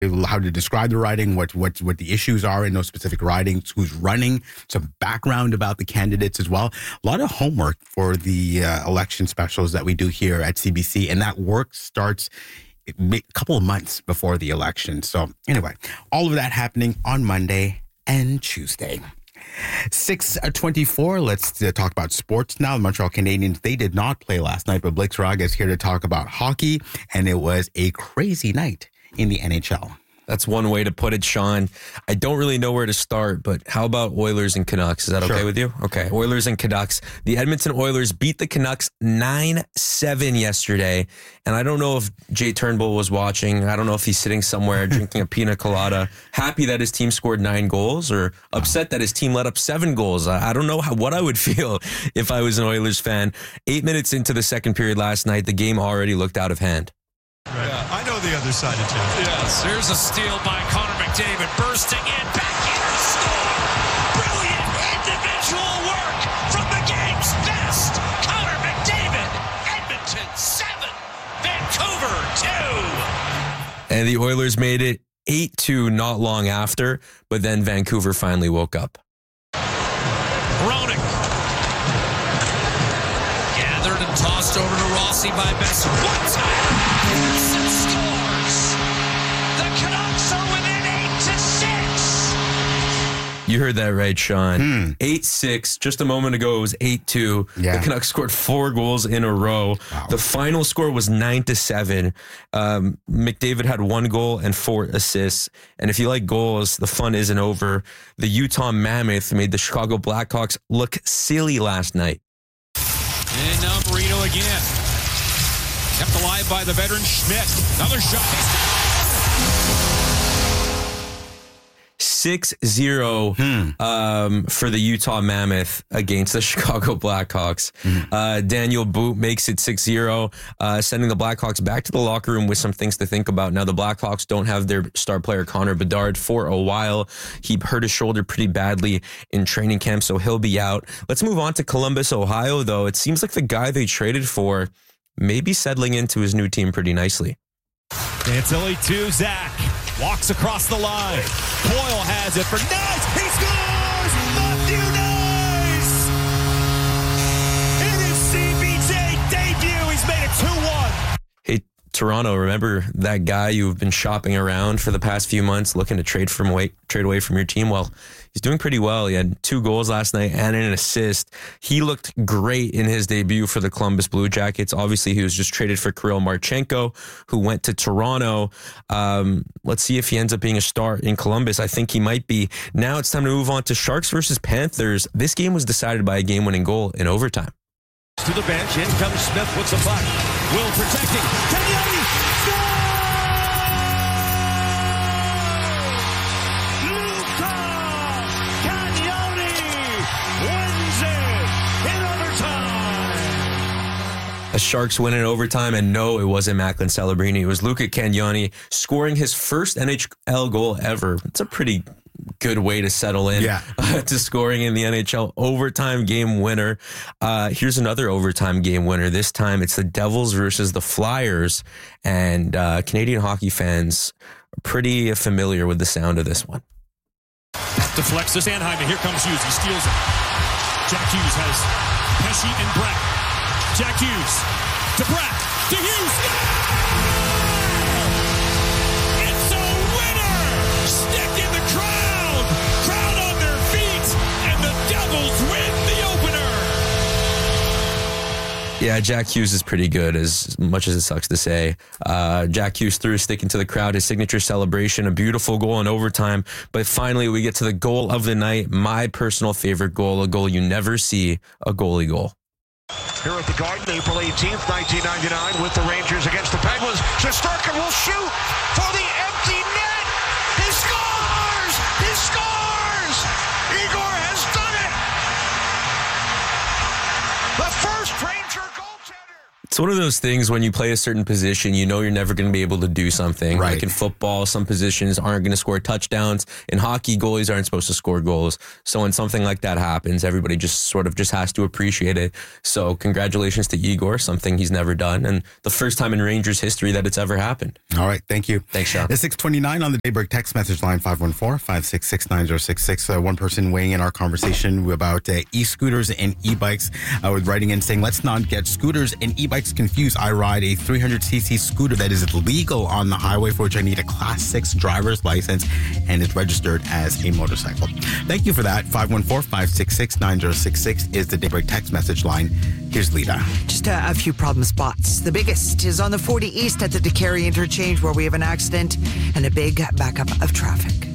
how to describe the riding, what the issues are in those specific ridings, who's running, some background about the candidates as well. A lot of homework for the election specials that we do here at CBC, and that work starts a couple of months before the election. So anyway, all of that happening on Monday and Tuesday. 6:24. Let's talk about sports now. The Montreal Canadiens, they did not play last night, but Blake Saraga is here to talk about hockey, and it was a crazy night in the NHL. That's one way to put it, Sean. I don't really know where to start, but how about Oilers and Canucks? Is that okay with you? Okay, Oilers and Canucks. The Edmonton Oilers beat the Canucks 9-7 yesterday, and I don't know if Jay Turnbull was watching. I don't know if he's sitting somewhere drinking a pina colada, happy that his team scored 9 goals or upset that his team let up 7 goals. I don't know what I would feel if I was an Oilers fan. 8 minutes into the second period last night, the game already looked out of hand. Right. Yeah, I know the other side of town. Yes, here's a steal by Connor McDavid, bursting in, backhand score! Brilliant individual work from the game's best! Connor McDavid, Edmonton 7, Vancouver 2! And the Oilers made it 8-2 not long after, but then Vancouver finally woke up. Roenick. Gathered and tossed over to Rossi by Besser. One time! Pearson scores! The Canucks are within 8-6! You heard that right, Sean. 8-6. Just a moment ago, it was 8-2. Yeah. The Canucks scored 4 goals in a row. Wow. The final score was 9-7. McDavid had 1 goal and 4 assists. And if you like goals, the fun isn't over. The Utah Mammoth made the Chicago Blackhawks look silly last night. And now Marino again. Kept alive by the veteran Schmidt. Another shot. 6-0 for the Utah Mammoth against the Chicago Blackhawks. Daniel Boot makes it 6-0, sending the Blackhawks back to the locker room with some things to think about. Now, the Blackhawks don't have their star player Connor Bedard for a while. He hurt his shoulder pretty badly in training camp, so he'll be out. Let's move on to Columbus, Ohio, though. It seems like the guy they traded for may be settling into his new team pretty nicely. Dantilli to Zach. Walks across the line. Boyle has it for Nice. He scores! Matthew Nice! In his CBJ debut, he's made it 2-1. Hey, Toronto, remember that guy you've been shopping around for the past few months looking to trade away from your team? Well, he's doing pretty well. He had 2 goals last night and an assist. He looked great in his debut for the Columbus Blue Jackets. Obviously, he was just traded for Kirill Marchenko, who went to Toronto. Let's see if he ends up being a star in Columbus. I think he might be. Now it's time to move on to Sharks versus Panthers. This game was decided by a game-winning goal in overtime. To the bench. In comes Smith with the puck. Will protecting. Cagnoni scores! Luca Cagnoni wins it in overtime. The Sharks win in overtime, and no, it wasn't Macklin Celebrini. It was Luca Cagnoni scoring his first NHL goal ever. It's a pretty good way to settle in to scoring in the NHL. Overtime game winner. Here's another overtime game winner. This time it's the Devils versus the Flyers, and Canadian hockey fans are pretty familiar with the sound of this one. Deflects to Sanheim, and here comes Hughes. He steals it. Jack Hughes has Pesce and Brett. Jack Hughes to Brett to Hughes. It's a winner! Stick in the crowd! Crowd on their feet, and the Devils win the opener! Yeah, Jack Hughes is pretty good, as much as it sucks to say. Jack Hughes threw a stick into the crowd, his signature celebration, a beautiful goal in overtime. But finally, we get to the goal of the night, my personal favorite goal, a goal you never see, a goalie goal. Here at the Garden, April 18th, 1999, with the Rangers against the Penguins. Shesterkin will shoot for the empty net. He scores! He scores! Igor has done it! The first Ranger goaltender! It's one of those things when you play a certain position, you know you're never going to be able to do something. Right. Like in football, some positions aren't going to score touchdowns. In hockey, goalies aren't supposed to score goals. So when something like that happens, everybody just has to appreciate it. So congratulations to Igor, something he's never done, and the first time in Rangers history that it's ever happened. All right, thank you. Thanks, Sean. It's 6:29 on the Daybreak text message line 514-566-9066. One person weighing in our conversation about e-scooters and e-bikes was writing in saying, let's not get scooters and e-bikes confused. I ride a 300cc scooter that is legal on the highway, for which I need a Class 6 driver's license, and it's registered as a motorcycle. Thank you for that. 514-566-9066 is the Daybreak text message line. Here's Lita. Just a few problem spots. The biggest is on the 40 East at the DeCary interchange, where we have an accident and a big backup of traffic.